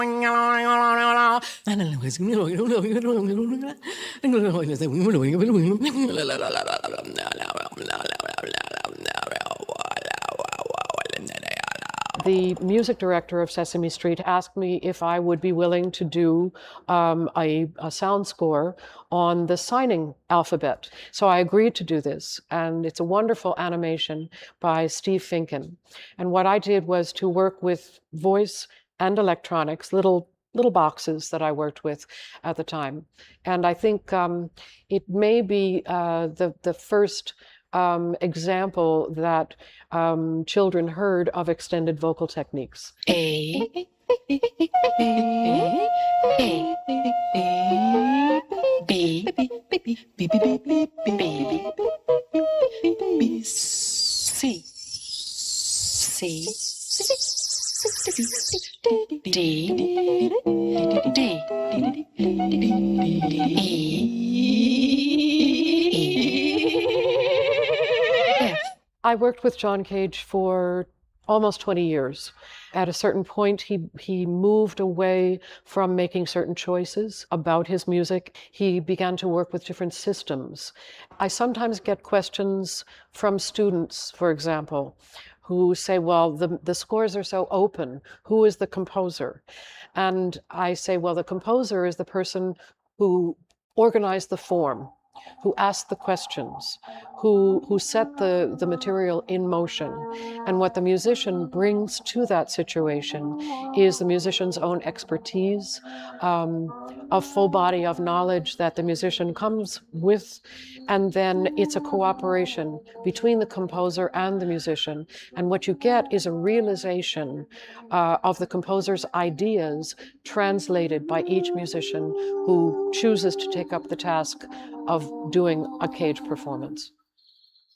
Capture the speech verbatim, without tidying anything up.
The music director of Sesame Street asked me if I would be willing to do um, a, a sound score on the signing alphabet. So I agreed to do this, and it's a wonderful animation by Steve Finken. And what I did was to work with voice and electronics, little little boxes that I worked with at the time. And I think um, it may be uh, the, the first Um, example that um, children heard of extended vocal techniques. A, A, A, B, B, B, B, B, B, C, C, D, D, I worked with John Cage for almost twenty years. At a certain point, he, he moved away from making certain choices about his music. He began to work with different systems. I sometimes get questions from students, for example, who say, well, the, the scores are so open. Who is the composer? And I say, well, the composer is the person who organized the form, who asked the questions, who, who set the, the material in motion. And what the musician brings to that situation is the musician's own expertise, um, a full body of knowledge that the musician comes with, and then it's a cooperation between the composer and the musician. And what you get is a realization uh, of the composer's ideas translated by each musician who chooses to take up the task of doing a Cage performance.